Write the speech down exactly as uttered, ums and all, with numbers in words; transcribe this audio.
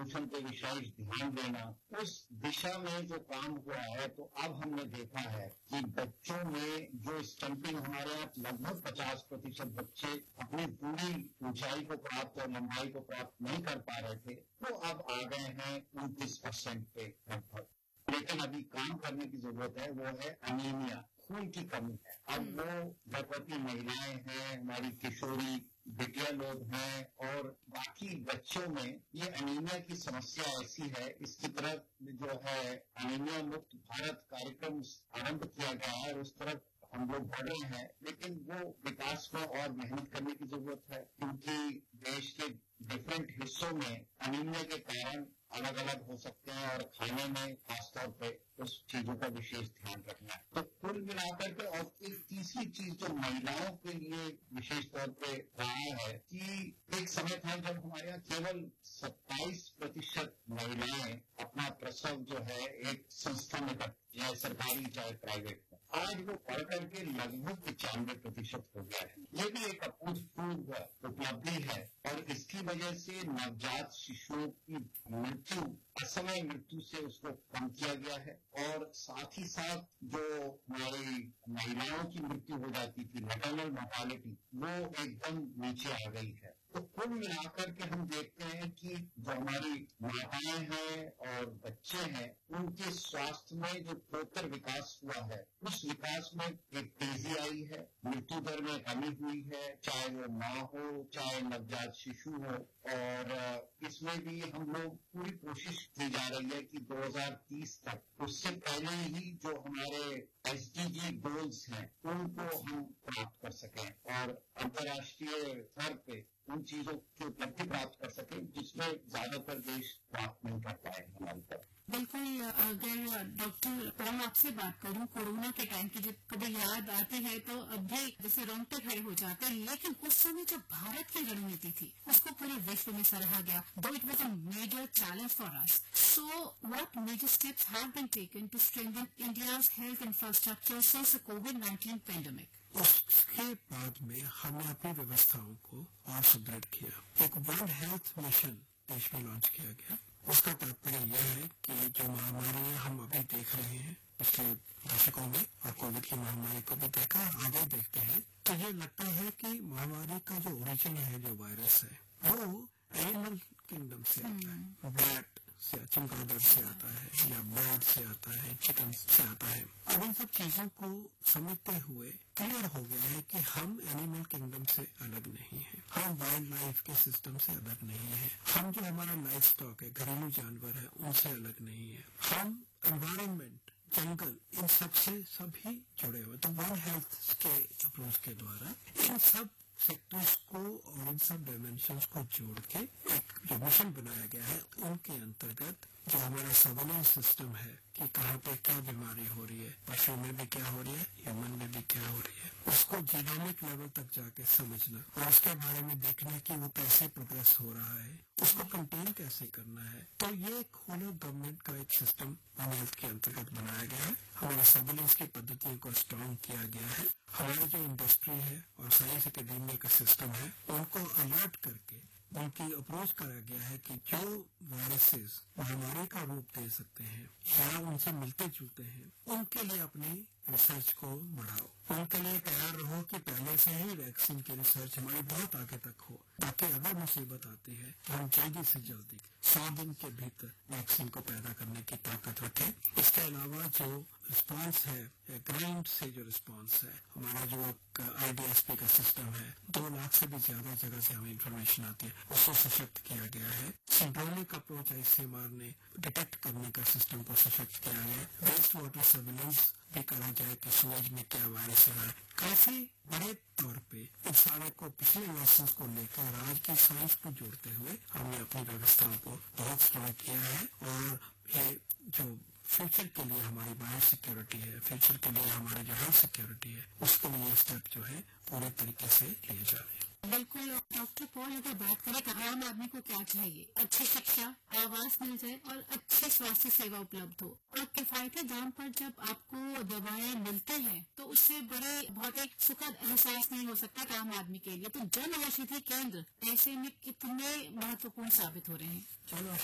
पोषण पे विशेष ध्यान देना, उस दिशा में जो काम हुआ है, तो अब हमने देखा है कि बच्चों में जो स्टंपिंग हमारे यहाँ लगभग पचास प्रतिशत बच्चे अपनी पूरी ऊंचाई को प्राप्त और लंबाई को प्राप्त नहीं कर पा रहे थे, तो अब आ गए हैं उनतीस परसेंट पे लगभग। लेकिन अभी काम करने की जरूरत है, वो है अनीमिया, खून की कमी है। अब वो गर्भवती महिलाएं हैं, हमारी किशोरी बिटिया लोग हैं और बाकी बच्चों में ये अनीमिया की समस्या ऐसी है। इसकी तरफ जो है अनीमिया मुक्त भारत कार्यक्रम आरंभ किया गया है, उस तरफ हम लोग बढ़ रहे हैं, लेकिन वो विकास को और मेहनत करने की जरूरत है, क्योंकि देश के डिफरेंट हिस्सों में अनीमिया के कारण अलग अलग हो सकते हैं और खाने में खासतौर पे उस चीजों का विशेष ध्यान रखना है। तो कुल मिलाकर के और एक तीसरी चीज जो महिलाओं के लिए विशेष तौर पे रहा है कि एक समय था जब हमारे यहाँ केवल सत्ताईस प्रतिशत महिलाएं अपना प्रसव जो है एक संस्था में करती, चाहे सरकारी चाहे प्राइवेट में। आज वो बढ़ करके लगभग पचानवे प्रतिशत हो गया है। ये भी एक अभूतपूर्व उपलब्धि है और इसकी वजह से नवजात शिशुओं की मृत्यु, असमय मृत्यु से उसको कम किया गया है और साथ ही साथ जो हमारी महिलाओं की मृत्यु हो जाती थी, मैटरनल मोर्टालिटी, वो एकदम नीचे आ गई है। तो कुल मिलाकर के हम देखते हैं कि जो हमारी माताएं हैं और बच्चे हैं, उनके स्वास्थ्य में जो बेहतर विकास हुआ है, उस विकास में एक तेजी आई है, मृत्यु दर में कमी हुई है, चाहे वो माँ हो चाहे नवजात शिशु हो। और इसमें भी हम लोग पूरी कोशिश की जा रही है कि दो हज़ार तीस तक, उससे पहले ही जो हमारे एस डी जी गोल्स हैं उनको हम प्राप्त कर सकें और अंतर्राष्ट्रीय स्तर पे उन चीजों की उपलब्धि प्राप्त कर सकें जिसमें ज्यादातर देश प्राप्त नहीं कर पाए हमारी तरफ। बिल्कुल। अगर डॉक्टर पॉल आपसे बात करूं, कोरोना के टाइम की जब कभी याद आती है तो अब भी जैसे रोंगटे खड़े हो जाते हैं, लेकिन उस समय जब भारत की रणनीति थी उसको पूरे विश्व में सराहा गया। दो it was a major challenge for us, so what major steps have been taken to strengthen India's health infrastructure since the Covid nineteen pandemic? उसके बाद में हमने अपनी व्यवस्थाओं को और सुदृढ़ किया। एक वर्ल्ड हेल्थ मिशन देश में लॉन्च किया गया। उसका तात्पर्य यह है कि जो महामारियां हम अभी देख रहे हैं पिछले दशकों में, और कोविड की महामारी को भी देखा और आगे देखते हैं, तो ये लगता है कि महामारी का जो ओरिजिन है, जो वायरस है, वो एनिमल किंगडम से आता है, बैट से, चमगादड़ से आता है या बर्ड से आता है, चिकन से आता है। अब इन सब चीजों को समझते हुए क्लियर हो गया है कि हम एनिमल किंगडम से अलग नहीं है, हम वाइल्ड लाइफ के सिस्टम से अलग नहीं है, हम जो हमारा लाइफ स्टॉक है, घरेलू जानवर है, उनसे अलग नहीं है, हम एनवायरमेंट, जंगल, इन सब से सभी जुड़े हुए। तो वन हेल्थ के अप्रोच के द्वारा इन सब सेक्टर्स को और इन सब डायमेंशंस को जोड़ के एक जो मिशन बनाया गया है, उनके अंतर्गत जो हमारा सर्वेलेंस सिस्टम है कि कहाँ पे क्या बीमारी हो रही है, पशु में भी क्या हो रही है, ह्यूमन में भी क्या हो रही है, उसको जीनोमिक लेवल तक जाके समझना और उसके बारे में देखना कि वो कैसे प्रोग्रेस हो रहा है, उसको कंटेन कैसे करना है। तो ये एक होल गवर्नमेंट का एक सिस्टम वन हेल्थ के अंतर्गत बनाया गया है। हमारे सर्वेलेंस की पद्धतियों को स्ट्रॉन्ग किया गया है। हमारी जो इंडस्ट्री है और साइंस एकेडमिया का सिस्टम है, उनको अलर्ट करके उनकी अप्रोच करा गया है कि जो वायरसेस महामारी का रूप दे सकते हैं या उनसे मिलते जुलते हैं, उनके लिए अपनी रिसर्च को बढ़ाओ, उनके लिए तैयार रहो कि पहले से ही वैक्सीन की रिसर्च हमारी बहुत आगे तक हो, ताकि अगर मुसीबत आती है तो हम जल्दी से जल्दी सौ दिन के भीतर वैक्सीन को पैदा करने की ताकत रखें। इसके अलावा जो रिस्पांस है, ग्राउंड से जो रिस्पांस है, हमारा जो आई डी एस पी का सिस्टम है, दो लाख से भी ज्यादा जगह से हमें इंफॉर्मेशन आती है, उसको सशक्त किया गया है। Syndromic approach I C M R ने डिटेक्ट करने का सिस्टम को सशक्त किया गया। वेस्ट वाटर सर्विलेंस भी करा जाए कि सूरज में क्या वायरस है। काफी बड़े तौर पे इस सारे को पिछले लेसन को लेकर आज की साइंस को जोड़ते हुए हमने अपनी व्यवस्थाओं को बहुत स्ट्रॉन्ग किया है और ये जो फ्यूचर के लिए हमारी बायो सिक्योरिटी है, फ्यूचर के लिए हमारी जो हेल्थ सिक्योरिटी है, उसके लिए स्टेप जो है पूरे तरीके से लिए जा रहे हैं। बिल्कुल। डॉक्टर पॉल, अगर बात करें कि आम आदमी को क्या चाहिए, अच्छी शिक्षा, आवास मिल जाए और अच्छी स्वास्थ्य सेवा उपलब्ध हो, और किफायती दाम पर जब आपको दवाएं मिलते हैं तो उससे बड़े बहुत एक सुखद एहसास नहीं हो सकता आम आदमी के लिए। तो जन औषधि केंद्र ऐसे में कितने महत्वपूर्ण साबित हो रहे हैं? जन